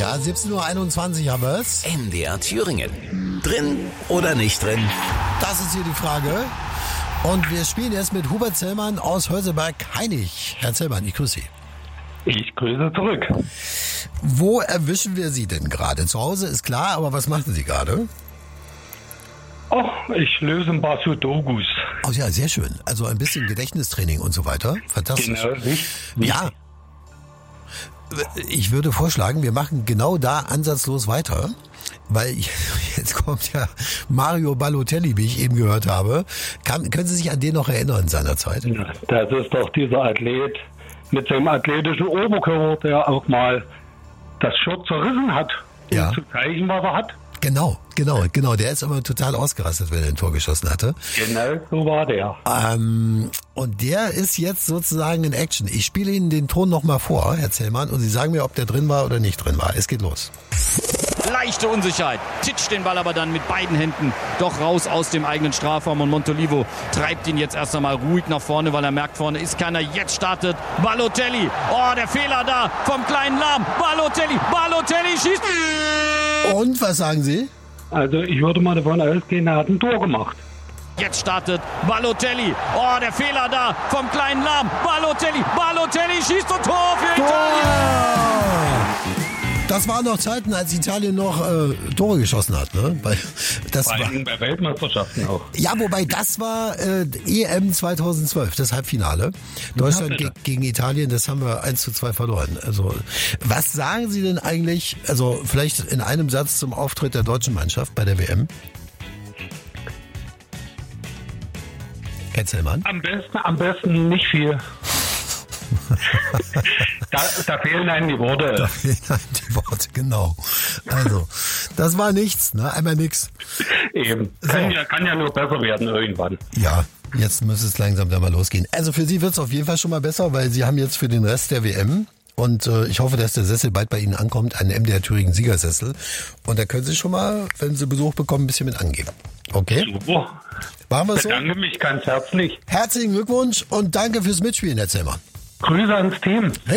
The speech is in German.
Ja, 17:21 Uhr haben wir es. MDR Thüringen. Drin oder nicht drin? Das ist hier die Frage. Und wir spielen jetzt mit Hubert Zellmann aus Hörselberg-Hainich. Herr Zellmann, ich grüße Sie. Ich grüße zurück. Wo erwischen wir Sie denn gerade? Zu Hause ist klar, aber was machen Sie gerade? Ach, ich löse ein paar Sudokus. Oh ja, sehr schön. Also ein bisschen Gedächtnistraining und so weiter. Fantastisch. Genau, nicht? Ja. Ich würde vorschlagen, wir machen genau da ansatzlos weiter, weil jetzt kommt ja Mario Balotelli, wie ich eben gehört habe. Können Sie sich an den noch erinnern seinerzeit? Das ist doch dieser Athlet mit seinem athletischen Oberkörper, der auch mal das Shirt zerrissen hat, um zu zeigen, was er hat. Genau. Der ist aber total ausgerastet, wenn er ein Tor geschossen hatte. Genau, so war der. Und der ist jetzt sozusagen in Action. Ich spiele Ihnen den Ton nochmal vor, Herr Zellmann, und Sie sagen mir, ob der drin war oder nicht drin war. Es geht los. Leichte Unsicherheit. Titscht den Ball aber dann mit beiden Händen doch raus aus dem eigenen Strafraum. Und Montolivo treibt ihn jetzt erst einmal ruhig nach vorne, weil er merkt, vorne ist keiner. Jetzt startet Balotelli. Oh, der Fehler da vom kleinen Lahm. Balotelli schießt. Und, was sagen Sie? Also ich würde mal davon ausgehen, er hat ein Tor gemacht. Jetzt startet Balotelli. Oh, der Fehler da vom kleinen Lahm. Balotelli schießt und Tor für Italien. Das waren noch Zeiten, als Italien noch Tore geschossen hat, ne? Bei Weltmeisterschaften auch. Ja, wobei das war EM 2012, das Halbfinale. Deutschland gegen Italien, das haben wir 1:2 verloren. Also, was sagen Sie denn eigentlich, also vielleicht in einem Satz zum Auftritt der deutschen Mannschaft bei der WM? Herr Zellmann? Am besten nicht viel. Da fehlen einem die Worte. Da fehlen einem die Worte, genau. Also, das war nichts, ne? Einmal nix. Eben. So. Kann ja nur besser werden irgendwann. Ja, jetzt muss es langsam da mal losgehen. Also für Sie wird es auf jeden Fall schon mal besser, weil Sie haben jetzt für den Rest der WM, und ich hoffe, dass der Sessel bald bei Ihnen ankommt, einen MDR Thüringen Siegersessel. Und da können Sie schon mal, wenn Sie Besuch bekommen, ein bisschen mit angeben. Okay? Super. Machen wir es so? Ich bedanke mich ganz herzlich. Herzlichen Glückwunsch und danke fürs Mitspielen, Herr Zellmann. Grüße ans Team.